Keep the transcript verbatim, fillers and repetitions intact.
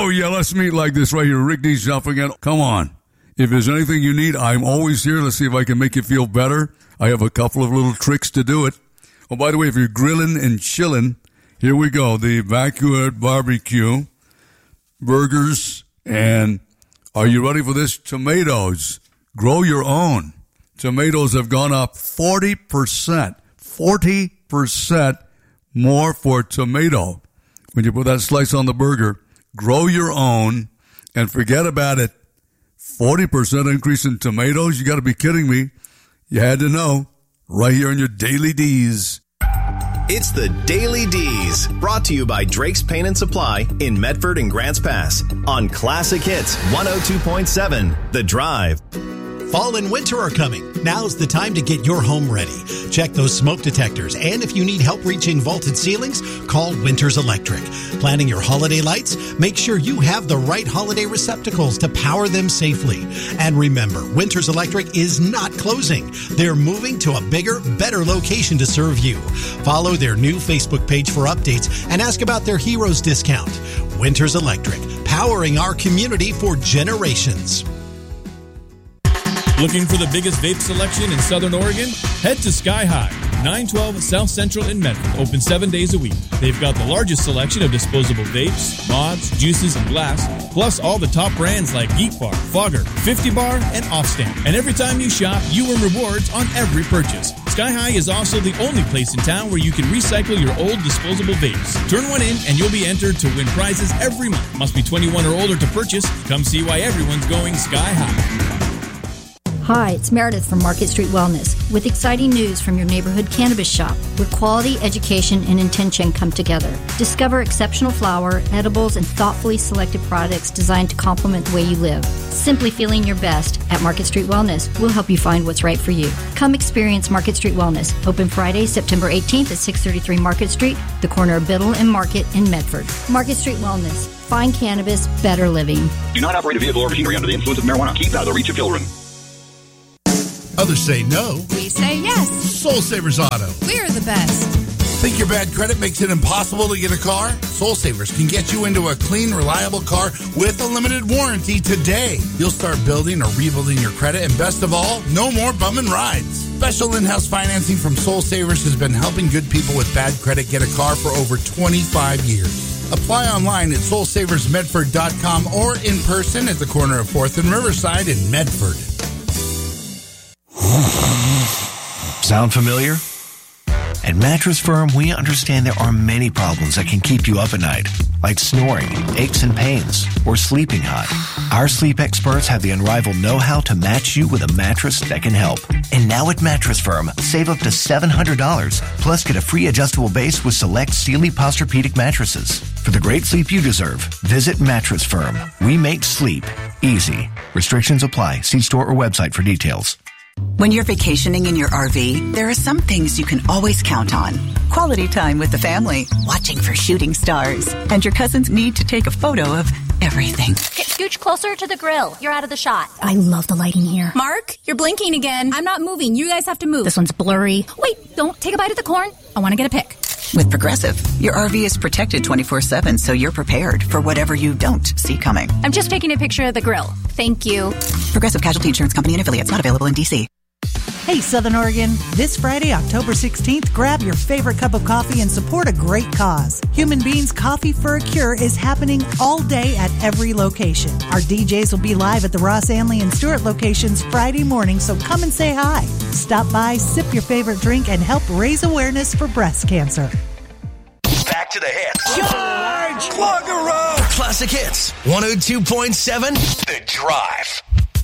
Oh, yeah, let's meet like this right here. Rick D's jumping in. Come on. If there's anything you need, I'm always here. Let's see if I can make you feel better. I have a couple of little tricks to do it. Oh, by the way, if you're grilling and chilling, here we go. The Backyard Barbecue, burgers, and are you ready for this? Tomatoes. Grow your own. Tomatoes have gone up forty percent. forty percent more for tomato. When you put that slice on the burger, grow your own and forget about it. forty percent increase in tomatoes? You got to be kidding me. You had to know. Right here on your Daily D's. It's the Daily D's, brought to you by Drake's Paint and Supply in Medford and Grants Pass on Classic Hits one oh two point seven, The Drive. Fall and winter are coming. Now's the time to get your home ready. Check those smoke detectors, and if you need help reaching vaulted ceilings, call Winters Electric. Planning your holiday lights? Make sure you have the right holiday receptacles to power them safely. And remember, Winters Electric is not closing. They're moving to a bigger, better location to serve you. Follow their new Facebook page for updates and ask about their Heroes discount. Winters Electric, powering our community for generations. Looking for the biggest vape selection in Southern Oregon? Head to Sky High, nine twelve South Central in Medford, open seven days a week. They've got the largest selection of disposable vapes, mods, juices, and glass, plus all the top brands like Geek Bar, Fogger, fifty bar, and Offstamp. And every time you shop, you earn rewards on every purchase. Sky High is also the only place in town where you can recycle your old disposable vapes. Turn one in and you'll be entered to win prizes every month. Must be twenty-one or older to purchase. Come see why everyone's going Sky High. Hi, it's Meredith from Market Street Wellness with exciting news from your neighborhood cannabis shop where quality, education, and intention come together. Discover exceptional flower, edibles, and thoughtfully selected products designed to complement the way you live. Simply feeling your best at Market Street Wellness will help you find what's right for you. Come experience Market Street Wellness. Open Friday, September eighteenth at six thirty-three Market Street, the corner of Biddle and Market in Medford. Market Street Wellness. Fine cannabis, better living. Do not operate a vehicle or machinery under the influence of marijuana. Keep out of the reach of children. Others say no. We say yes. Soul Savers Auto. We're the best. Think your bad credit makes it impossible to get a car? Soul Savers can get you into a clean, reliable car with a limited warranty today. You'll start building or rebuilding your credit, and best of all, no more bumming rides. Special in-house financing from Soul Savers has been helping good people with bad credit get a car for over twenty-five years. Apply online at soul savers medford dot com or in person at the corner of fourth and Riverside in Medford. Sound familiar? At Mattress Firm, we understand there are many problems that can keep you up at night, like snoring, aches and pains, or sleeping hot. Our sleep experts have the unrivaled know-how to match you with a mattress that can help. And now at Mattress Firm, save up to seven hundred dollars, plus get a free adjustable base with select Sealy Posturepedic mattresses. For the great sleep you deserve, visit Mattress Firm. We make sleep easy. Restrictions apply. See store or website for details. When you're vacationing in your R V, there are some things you can always count on. Quality time with the family, watching for shooting stars, and your cousin's need to take a photo of everything. Get scooch closer to the grill. You're out of the shot. I love the lighting here. Mark, you're blinking again. I'm not moving. You guys have to move. This one's blurry. Wait, don't take a bite of the corn. I want to get a pic. With Progressive, your R V is protected twenty-four seven, so you're prepared for whatever you don't see coming. I'm just taking a picture of the grill. Thank you. Progressive Casualty Insurance Company and affiliates, not available in D C. Hey, Southern Oregon. This Friday, October sixteenth, grab your favorite cup of coffee and support a great cause. Human Beings Coffee for a Cure is happening all day at every location. Our D Js will be live at the Ross Anley and Stewart locations Friday morning, so come and say hi. Stop by, sip your favorite drink, and help raise awareness for breast cancer. Back to the hits. George Pluggeroo! Classic Hits one oh two point seven, The Drive.